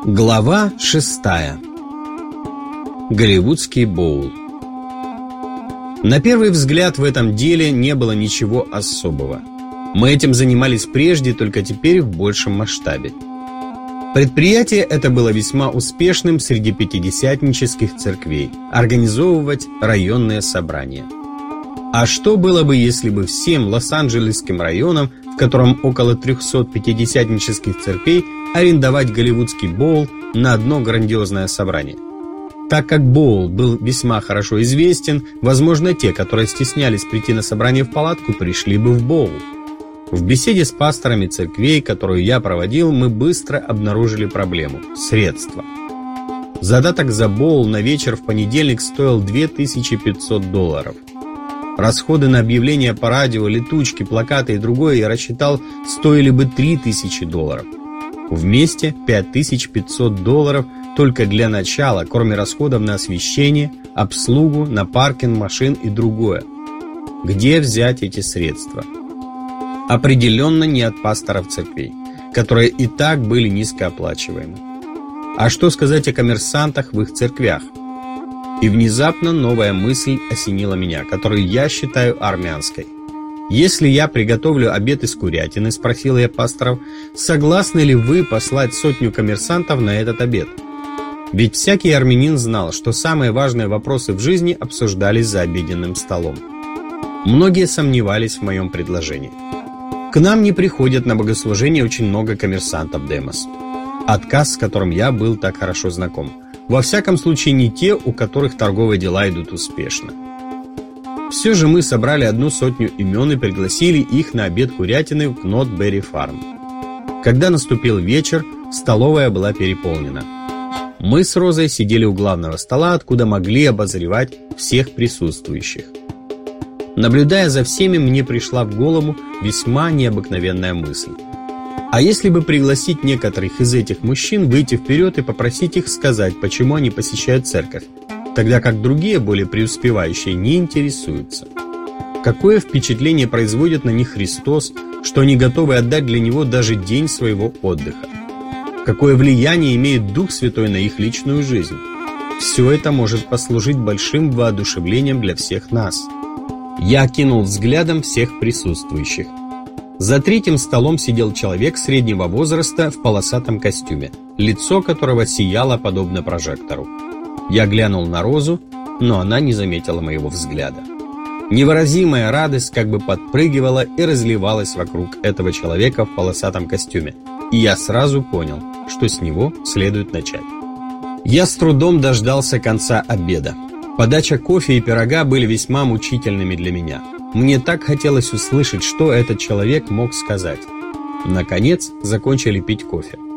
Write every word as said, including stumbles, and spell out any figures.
Глава шестая. Голливудский боул. На первый взгляд в этом деле не было ничего особого. Мы этим занимались прежде, только теперь в большем масштабе. Предприятие это было весьма успешным среди пятидесятнических церквей – организовывать районные собрания. А что было бы, если бы всем Лос-Анджелесским районам, в котором около трехсот пятидесятнических церквей, арендовать голливудский боул на одно грандиозное собрание? Так как боул был весьма хорошо известен, возможно, те, которые стеснялись прийти на собрание в палатку, пришли бы в боул. В беседе с пасторами церквей, которую я проводил, мы быстро обнаружили проблему – средства. Задаток за боул на вечер в понедельник стоил две тысячи пятьсот долларов. Расходы на объявления по радио, летучки, плакаты и другое я рассчитал, стоили бы три тысячи долларов. Вместе пять тысяч пятьсот долларов только для начала, кроме расходов на освещение, обслугу, на паркинг машин и другое. Где взять эти средства? Определенно не от пасторов церквей, которые и так были низкооплачиваемы. А что сказать о коммерсантах в их церквях? И внезапно новая мысль осенила меня, которую я считаю армянской. «Если я приготовлю обед из курятины, — спросил я пасторов, — согласны ли вы послать сотню коммерсантов на этот обед?» Ведь всякий армянин знал, что самые важные вопросы в жизни обсуждались за обеденным столом. Многие сомневались в моем предложении. К нам не приходят на богослужение очень много коммерсантов, Демос. Отказ, с которым я был так хорошо знаком. Во всяком случае, не те, у которых торговые дела идут успешно. Все же мы собрали одну сотню имен и пригласили их на обед курятины в Кнот-Берри Фарм. Когда наступил вечер, столовая была переполнена. Мы с Розой сидели у главного стола, откуда могли обозревать всех присутствующих. Наблюдая за всеми, мне пришла в голову весьма необыкновенная мысль. А если бы пригласить некоторых из этих мужчин выйти вперед и попросить их сказать, почему они посещают церковь, тогда как другие, более преуспевающие, не интересуются? Какое впечатление производит на них Христос, что они готовы отдать для Него даже день своего отдыха? Какое влияние имеет Дух Святой на их личную жизнь? Все это может послужить большим воодушевлением для всех нас. Я окинул взглядом всех присутствующих. За третьим столом сидел человек среднего возраста в полосатом костюме, лицо которого сияло подобно прожектору. Я глянул на Розу, но она не заметила моего взгляда. Невыразимая радость как бы подпрыгивала и разливалась вокруг этого человека в полосатом костюме, и я сразу понял, что с него следует начать. Я с трудом дождался конца обеда. Подача кофе и пирога были весьма мучительными для меня. Мне так хотелось услышать, что этот человек мог сказать. Наконец, закончили пить кофе.